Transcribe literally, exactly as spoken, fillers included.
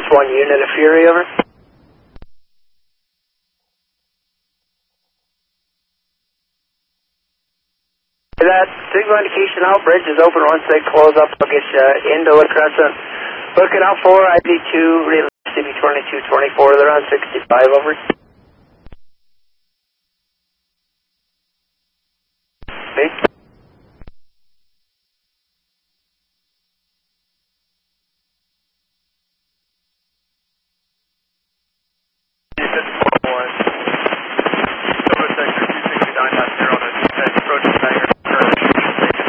one unit of Fury, over. That signal indication out, bridge is open once they close up. I'll get you into La Crescent. Looking out for I D two, relay C B twenty-two twenty-four, they're on sixty-five, over.